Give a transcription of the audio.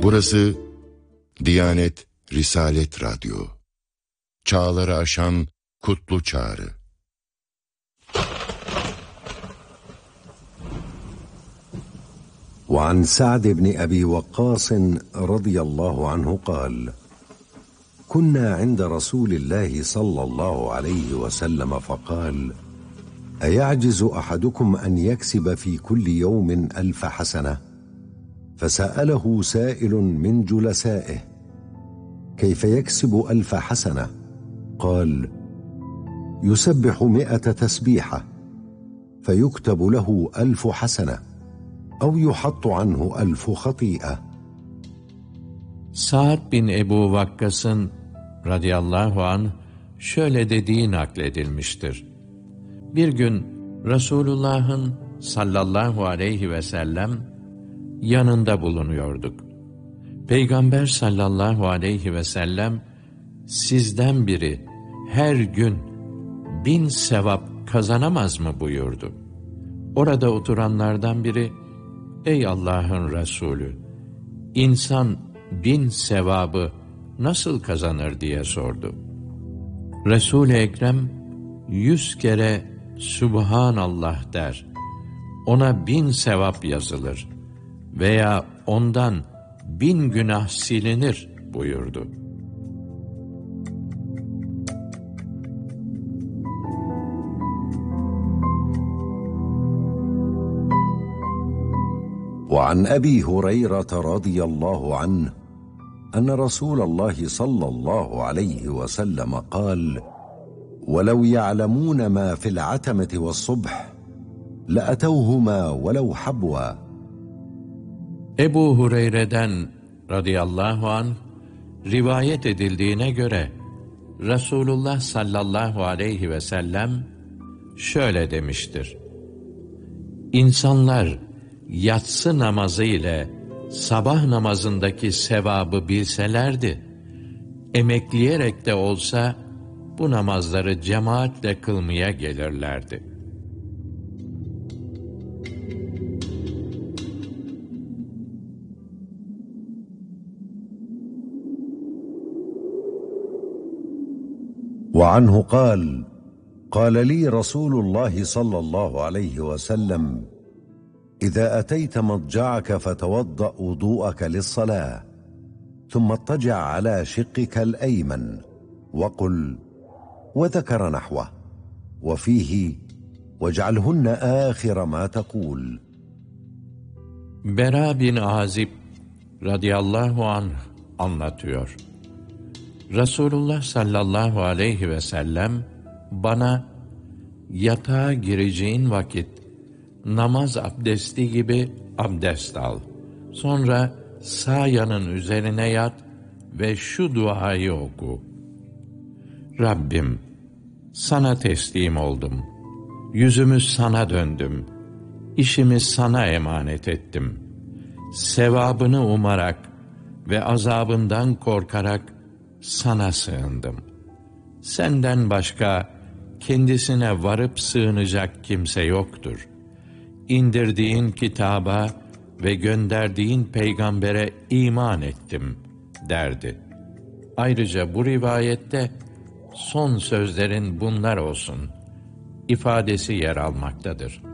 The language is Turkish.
Burası Diyanet Risalet Radyo. Çağları aşan kutlu çağrı. وعن سعد بن أبي وقاص رضي الله عنه قال: كنا عند رسول الله صلى الله عليه وسلم فقال: أيعجز أحدكم أن يكسب في كل يوم 1000 حسنة؟ فسأله سائل من جلسائه: كيف يكسب 1000 حسنة؟ قال: يسبح 100 تسبيحة فيكتب له 1000 حسنة أو يحط عنه 1000 خطيئة. Sa'd bin Ebu Vakkas'ın radıyallahu anh şöyle dediği nakledilmiştir. Bir gün Resulullah'ın sallallahu aleyhi ve sellem yanında bulunuyorduk. Peygamber sallallahu aleyhi ve sellem, sizden biri her gün 1000 sevap kazanamaz mı buyurdu. Orada oturanlardan biri, ey Allah'ın Resulü, insan 1000 sevabı nasıl kazanır diye sordu. Resul-i Ekrem 100 kere Subhanallah der, ona 1000 sevap yazılır veya ondan 1000 günah silinir buyurdu. وعن أبي هريرة رضي الله عنه أن رسول الله صلى الله عليه وسلم قال: ولو يعلمون ما في العتمة والصبح لأتوهما ولو حبوا. Ebu Hureyre'den radıyallahu anh rivayet edildiğine göre Resulullah sallallahu aleyhi ve sellem şöyle demiştir: İnsanlar yatsı namazı ile sabah namazındaki sevabı bilselerdi, emekleyerek de olsa bu namazları cemaatle kılmaya gelirlerdi. وعنه قال: قال لي رسول الله صلى الله عليه وسلم: إذا أتيت مضجعك فتوضأ وضوءك للصلاة ثم اضطجع على شقك الأيمن وقل، وذكر نحوه، وفيه: واجعلهن آخر ما تقول. Bera bin Azib radıyallahu anh anlatıyor. Resulullah sallallahu aleyhi ve sellem bana, yatağa gireceğin vakit namaz abdesti gibi abdest al. Sonra sağ yanın üzerine yat ve şu duayı oku. Rabbim, sana teslim oldum. Yüzümü sana döndüm. İşimi sana emanet ettim. Sevabını umarak ve azabından korkarak sana sığındım. Senden başka kendisine varıp sığınacak kimse yoktur. İndirdiğin kitaba ve gönderdiğin peygambere iman ettim derdi. Ayrıca bu rivayette son sözlerin bunlar olsun ifadesi yer almaktadır.